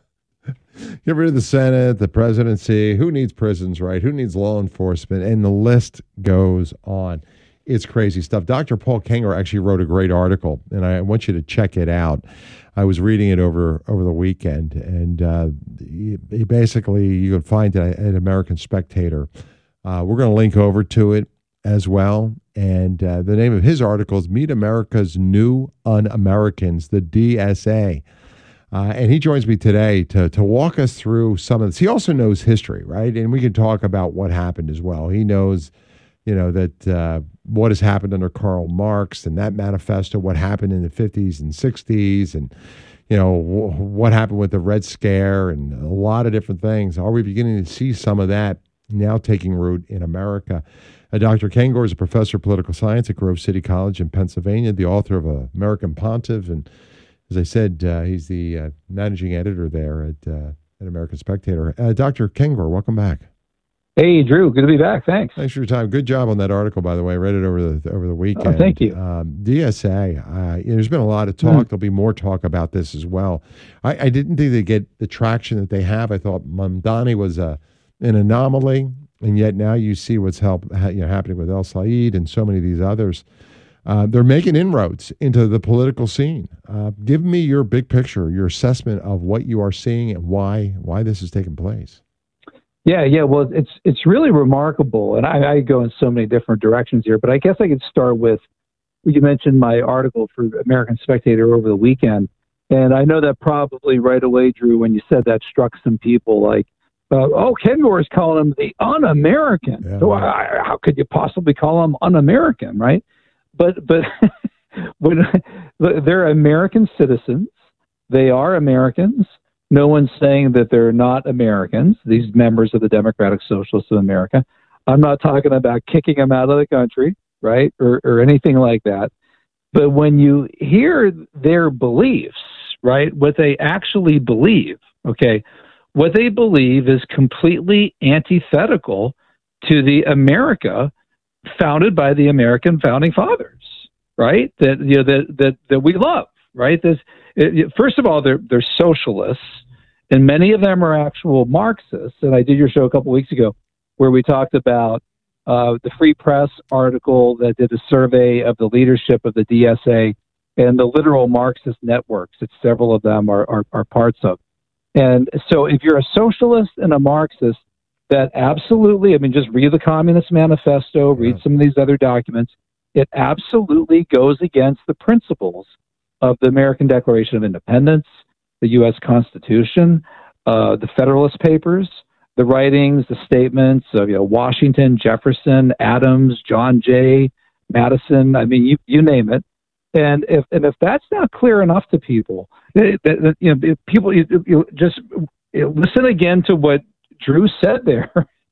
get rid of the Senate, the presidency. Who needs prisons, right? Who needs law enforcement? And the list goes on. It's crazy stuff. Doctor Paul Kengor actually wrote a great article, and I want you to check it out. I was reading it over over the weekend, and uh, he, he basically, you can find it at American Spectator. Uh, we're going to link over to it as well. And uh, the name of his article is Meet America's New Un-Americans, the D S A. Uh, and he joins me today to to walk us through some of this. He also knows history, right? And we can talk about what happened as well. He knows, you know, that uh, what has happened under Karl Marx and that manifesto, what happened in the fifties and sixties, and, you know, w- what happened with the Red Scare and a lot of different things. Are we beginning to see some of that now taking root in America? Uh, Doctor Kengor is a professor of political science at Grove City College in Pennsylvania, the author of uh, American Pontiff, and as I said, uh, he's the uh, managing editor there at, uh, at American Spectator. Uh, Doctor Kengor, welcome back.
Hey, Drew. Good to be back. Thanks.
Thanks for your time. Good job on that article, by the way. I read it over the over the weekend.
Oh, thank you.
Um, D S A, uh, you know, there's been a lot of talk. Mm. There'll be more talk about this as well. I, I didn't think they get the traction that they have. I thought Mamdani was a, an anomaly, and yet now you see what's help, you know, happening with El Said and so many of these others. Uh, they're making inroads into the political scene. Uh, give me your big picture, your assessment of what you are seeing and why why this is taking place.
Yeah, yeah. Well, it's it's really remarkable, and I, I go in so many different directions here. But I guess I could start with, you mentioned my article for American Spectator over the weekend, and I know that probably right away, Drew, when you said that, struck some people like, uh, "Oh, Kengor is calling them the un-American. Yeah, so right. I, how could you possibly call them un-American, right?" But but when they're American citizens, they are Americans. No one's saying that they're not Americans, these members of the Democratic Socialists of America. I'm not talking about kicking them out of the country, right, or, or anything like that. But when you hear their beliefs, right, what they actually believe, okay, what they believe is completely antithetical to the America founded by the American founding fathers, right, that you know that that, that we love, right? This, it, first of all, they're they're socialists, and many of them are actual Marxists. And I did your show a couple weeks ago where we talked about uh, the Free Press article that did a survey of the leadership of the D S A and the literal Marxist networks that several of them are, are, are parts of. And so if you're a socialist and a Marxist, that absolutely, I mean, just read the Communist Manifesto, read yeah. some of these other documents. It absolutely goes against the principles of the American Declaration of Independence, the U S Constitution, uh, the Federalist Papers, the writings, the statements of you know Washington, Jefferson, Adams, John Jay, Madison. I mean, you you name it. And if and if that's not clear enough to people, that, that, you know, people you, you just you listen again to what Drew said there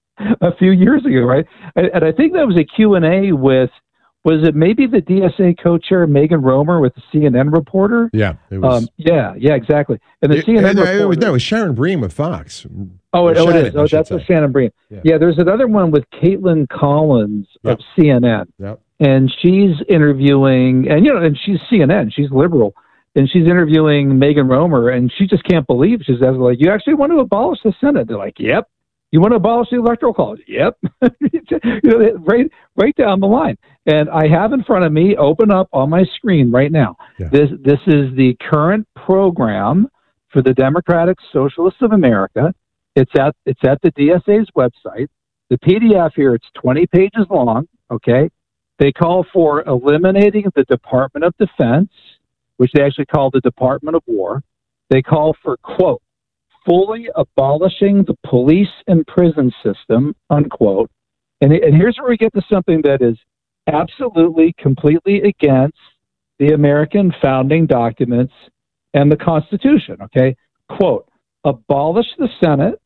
a few years ago, right? And, and I think that was a Q and A with. Was it maybe the D S A co-chair, Megan Romer, with the C N N reporter?
Yeah, it was. Um,
yeah, yeah, exactly. And the
it,
C N N
it,
reporter.
It was, no, it was Sharon Bream with Fox.
Oh, it, oh Shannon, it is. Oh, that's a Shannon Bream. Yeah. yeah, there's another one with Caitlin Collins yep. of C N N.
Yep.
And she's interviewing, and, you know, and she's C N N. She's liberal. And she's interviewing Megan Romer, and she just can't believe. She's like, you actually want to abolish the Senate? They're like, yep. You want to abolish the Electoral College? Yep. you know, right, right down the line. And I have in front of me, open up on my screen right now. Yeah. This this is the current program for the Democratic Socialists of America. It's at it's at the D S A's website. The P D F here, it's twenty pages long. Okay. They call for eliminating the Department of Defense, which they actually call the Department of War. They call for, quote, fully abolishing the police and prison system, unquote. And, and here's where we get to something that is absolutely, completely against the American founding documents and the Constitution, okay? Quote, abolish the Senate,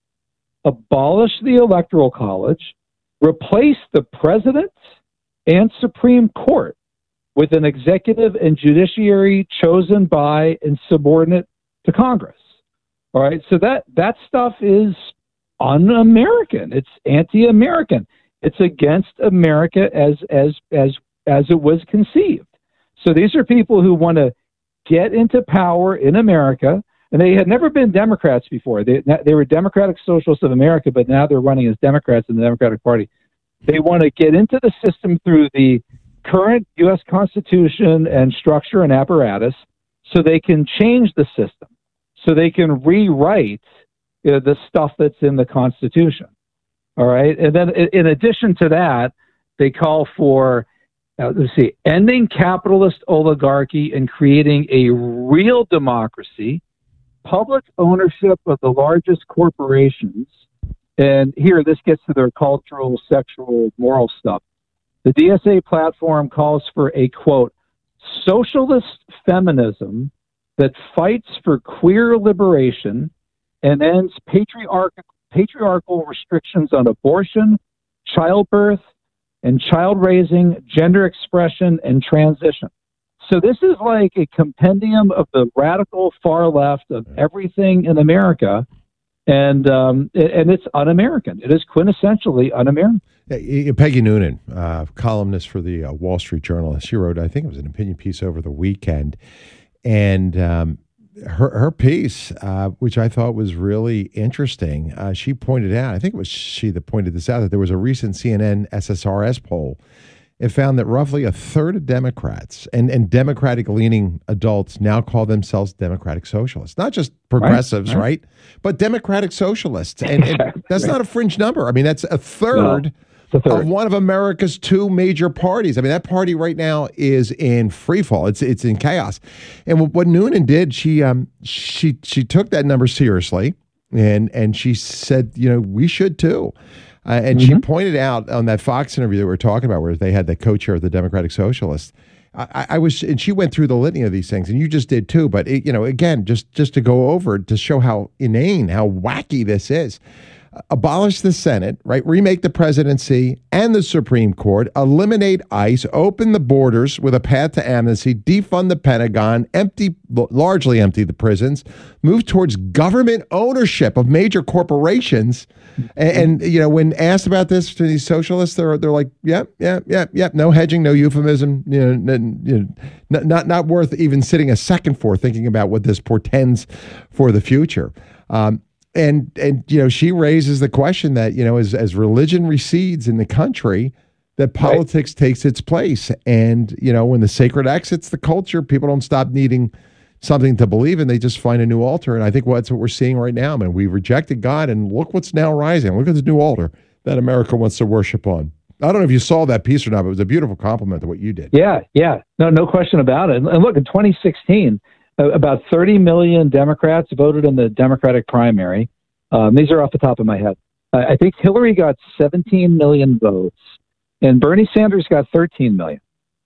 abolish the Electoral College, replace the President and Supreme Court with an executive and judiciary chosen by and subordinate to Congress. All right, so that, that stuff is un-American. It's anti-American. It's against America as as as as it was conceived. So these are people who want to get into power in America, and they had never been Democrats before. They, they were Democratic Socialists of America, but now they're running as Democrats in the Democratic Party. They want to get into the system through the current U S Constitution and structure and apparatus so they can change the system, so they can rewrite you know, the stuff that's in the Constitution. All right. And then in addition to that, they call for, uh, let's see, ending capitalist oligarchy and creating a real democracy, public ownership of the largest corporations. And here, this gets to their cultural, sexual, moral stuff. The D S A platform calls for a, quote, socialist feminism that fights for queer liberation and ends patriarchal, patriarchal restrictions on abortion, childbirth, and child raising, gender expression, and transition. So this is like a compendium of the radical far left of everything in America. And um, and it's un-American. It is quintessentially un-American.
Peggy Noonan, uh, columnist for the uh, Wall Street Journal, she wrote, I think it was an opinion piece over the weekend, and um, her her piece, uh, which I thought was really interesting, uh, she pointed out, I think it was she that pointed this out, that there was a recent C N N S S R S poll. It found that roughly a third of Democrats and, and Democratic-leaning adults now call themselves Democratic Socialists. Not just progressives, right? right. right? But Democratic Socialists. And, and that's right. Not a fringe number. I mean, that's a third, no, a third of one of America's two major parties. I mean, that party right now is in free fall. It's it's in chaos. And what Noonan did, she um she she took that number seriously, and and she said, you know, we should too. Uh, and mm-hmm. she pointed out on that Fox interview that we were talking about, where they had the co-chair of the Democratic Socialists. I, I was, and she went through the litany of these things, and you just did too. But it, you know, again, just just to go over to show how inane, how wacky this is. Abolish the Senate, right? Remake the presidency and the Supreme Court, eliminate ICE, open the borders with a path to amnesty, defund the Pentagon, empty, largely empty the prisons, move towards government ownership of major corporations. And, and you know, when asked about this to these socialists, they're they're like, yep, yep, yep, yep, no hedging, no euphemism, you know, n- you know not, not not worth even sitting a second for, thinking about what this portends for the future. Um, And, and you know, she raises the question that, you know, as, as religion recedes in the country, that politics right. takes its place. And, you know, when the sacred exits the culture, people don't stop needing something to believe in. They just find a new altar. And I think that's what we're seeing right now. I mean, we've rejected God, and look what's now rising. Look at the new altar that America wants to worship on. I don't know if you saw that piece or not, but it was a beautiful compliment to what you did.
Yeah, yeah. No, no question about it. And look, in twenty sixteen, about thirty million Democrats voted in the Democratic primary. Um, these are off the top of my head. Uh, I think Hillary got seventeen million votes, and Bernie Sanders got thirteen million.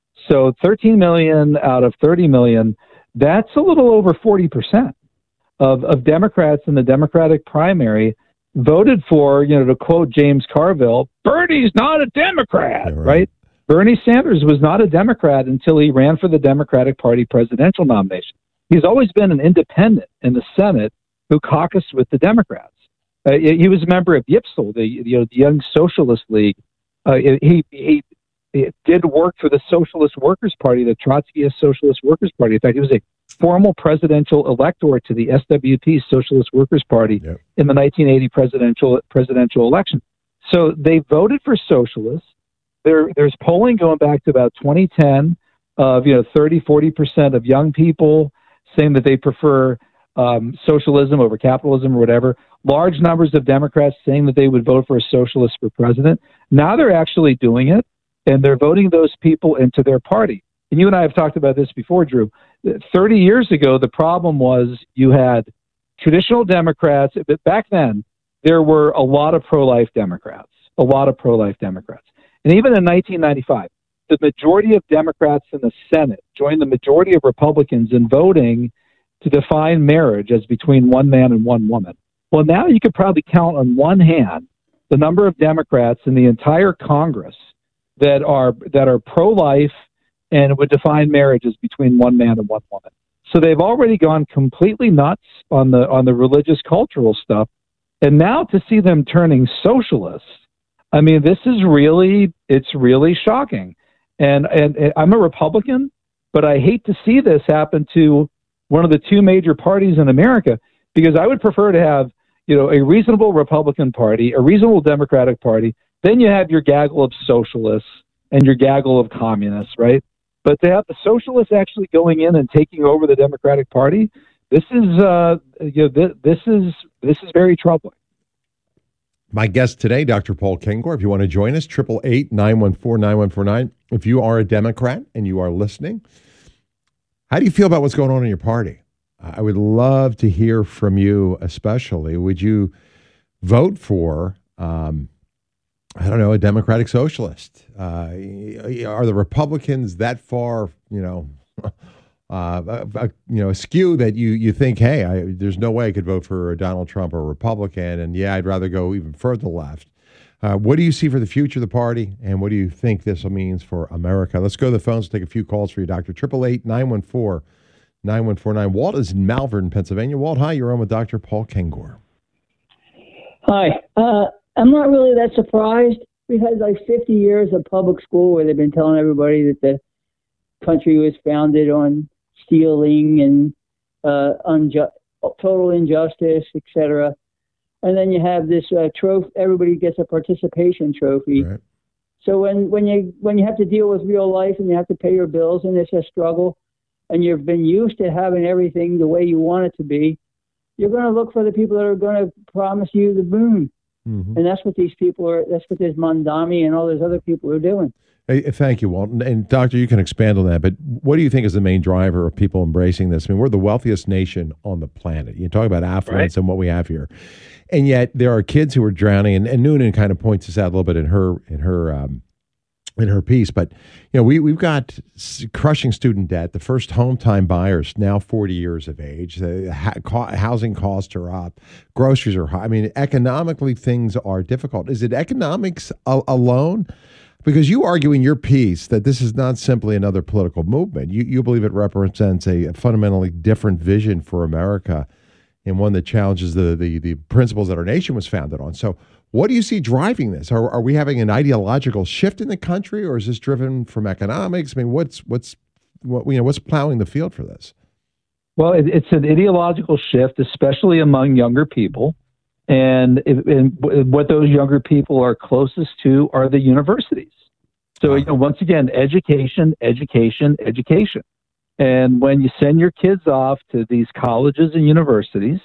So thirteen million out of thirty million, that's a little over forty percent of, of Democrats in the Democratic primary voted for, you know, to quote James Carville, Bernie's not a Democrat, yeah, right. right? Bernie Sanders was not a Democrat until he ran for the Democratic Party presidential nomination. He's always been an independent in the Senate who caucused with the Democrats. Uh, he was a member of YPSL, the, you know, the Young Socialist League. Uh, he, he, he did work for the Socialist Workers' Party, the Trotskyist Socialist Workers' Party. In fact, he was a formal presidential elector to the S W P, Socialist Workers' Party, yep. in the nineteen eighty presidential presidential election. So they voted for socialists. There, there's polling going back to about twenty ten of, you know, thirty, forty percent of young people saying that they prefer um, socialism over capitalism or whatever. Large numbers of Democrats saying that they would vote for a socialist for president. Now they're actually doing it, and they're voting those people into their party. And you and I have talked about this before, Drew. thirty years ago, the problem was you had traditional Democrats, but back then there were a lot of pro-life Democrats, a lot of pro-life Democrats. And even in nineteen ninety-five, the majority of Democrats in the Senate joined the majority of Republicans in voting to define marriage as between one man and one woman. Well, now you could probably count on one hand the number of Democrats in the entire Congress that are that are pro-life and would define marriage as between one man and one woman. So they've already gone completely nuts on the on the religious cultural stuff. And now to see them turning socialist, I mean, this is really, it's really shocking. And, and, and I'm a Republican, but I hate to see this happen to one of the two major parties in America, because I would prefer to have, you know, a reasonable Republican Party, a reasonable Democratic Party. Then you have your gaggle of socialists and your gaggle of communists, right? But to have the socialists actually going in and taking over the Democratic Party, this is, uh, you know, th- this is this is very troubling.
My guest today, Doctor Paul Kengor. If you want to join us, triple eight nine one four nine one four nine. If you are a Democrat and you are listening, how do you feel about what's going on in your party? I would love to hear from you, especially. Would you vote for, um, I don't know, a Democratic Socialist? Uh, are the Republicans that far, you know, uh, uh, you know, askew that you you think, hey, I, there's no way I could vote for Donald Trump or a Republican, and yeah, I'd rather go even further left. Uh, what do you see for the future of the party, and what do you think this means for America? Let's go to the phones, take a few calls for you, Doctor Triple eight nine one four nine one four nine. Walt is in Malvern, Pennsylvania. Walt, hi, you're on with Doctor Paul Kengor.
Hi. Uh, I'm not really that surprised. We've had like fifty years of public school where they've been telling everybody that the country was founded on stealing and uh, unju- total injustice, et cetera. And then you have this uh, trophy. Everybody gets a participation trophy. Right. So when, when you when you have to deal with real life and you have to pay your bills and it's a struggle, and you've been used to having everything the way you want it to be, you're going to look for the people that are going to promise you the moon. Mm-hmm. And that's what these people are, that's what this Mondami and all those other people are doing.
Hey, thank you, Walt. And, and Doctor, you can expand on that, but what do you think is the main driver of people embracing this? I mean, we're the wealthiest nation on the planet. You talk about affluence, right, and what we have here. And yet there are kids who are drowning, and, and Noonan kind of points this out a little bit in her, in her, um, in her piece, but you know, we we've got crushing student debt. The first home time buyers now forty years of age. The ha- co- housing costs are up. Groceries are high. I mean, economically things are difficult. Is it economics a- alone? Because you argue in your piece that this is not simply another political movement. You you believe it represents a, a fundamentally different vision for America, and one that challenges the the the principles that our nation was founded on. So, what do you see driving this? Are, are we having an ideological shift in the country, or is this driven from economics? I mean, what's what's what you know what's plowing the field for this?
Well, it, it's an ideological shift, especially among younger people, and, it, and what those younger people are closest to are the universities. So, you know, once again, education, education, education, and when you send your kids off to these colleges and universities,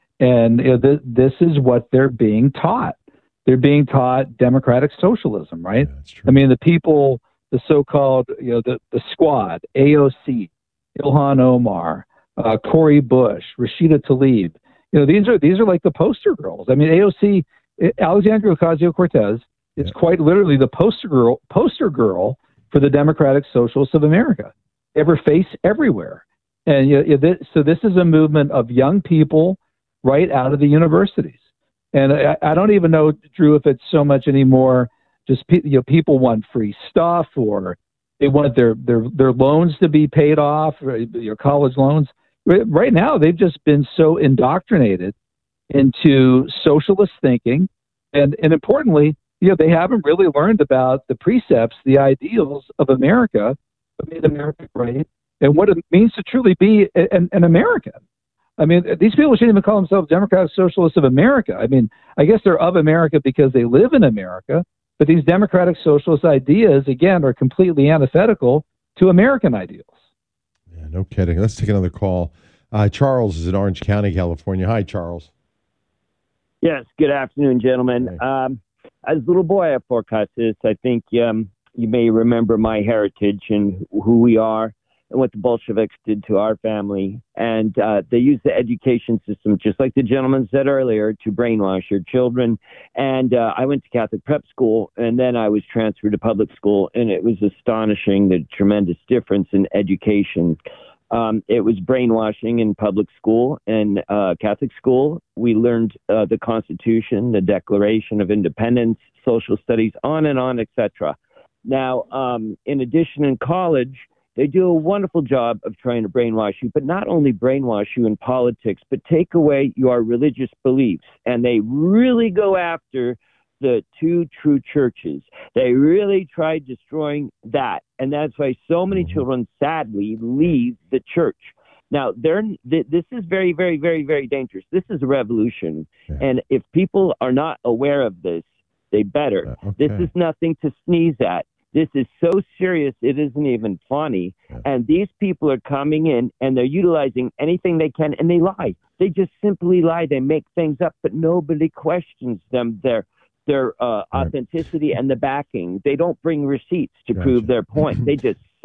and you know, th- this is what they're being taught. They're being taught democratic socialism, right? Yeah, I mean, the people, the so-called, you know, the, the squad, A O C, Ilhan Omar, uh, Cori Bush, Rashida Tlaib. You know, these are these are like the poster girls. I mean, A O C, Alexandria Ocasio-Cortez is yeah. quite literally the poster girl, poster girl for the Democratic Socialists of America. Ever face everywhere, and you know, this, so this is a movement of young people right out of the universities. And I, I don't even know, Drew, if it's so much anymore. Just pe- you know, people want free stuff, or they want their their their loans to be paid off, or your college loans. Right now, they've just been so indoctrinated into socialist thinking, and and importantly, you know, they haven't really learned about the precepts, the ideals of America, what made America great, and what it means to truly be an, an American. I mean, these people shouldn't even call themselves Democratic Socialists of America. I mean, I guess they're of America because they live in America, but these Democratic Socialist ideas, again, are completely antithetical to American ideals.
Yeah, no kidding. Let's take another call. Uh, Charles is in Orange County, California. Hi, Charles.
Yes, good afternoon, gentlemen. Hey. Um, as a little boy, I forecast this. I think um, you may remember my heritage and who we are, and what the Bolsheviks did to our family. And uh, they used the education system, just like the gentleman said earlier, to brainwash your children. And uh, I went to Catholic prep school, and then I was transferred to public school, and it was astonishing, the tremendous difference in education. Um, it was brainwashing in public school and uh, Catholic school. We learned uh, the Constitution, the Declaration of Independence, social studies, on and on, et cetera. Now, um, in addition, in college, they do a wonderful job of trying to brainwash you, but not only brainwash you in politics, but take away your religious beliefs. And they really go after the two true churches. They really tried destroying that. And that's why so many
Mm-hmm.
children, sadly, leave the church. Now, they're, th- this is very, very, very, very dangerous. This is a revolution.
Yeah.
And if people are not aware of this, they better.
Uh, okay.
This is nothing to sneeze at. This is so serious, it isn't even funny.
Yeah.
And these people are coming in and they're utilizing anything they can, and they lie. They just simply lie. They make things up, but nobody questions them, their their uh,
Right.
authenticity and the backing. They don't bring receipts to
Gotcha.
prove their point. They just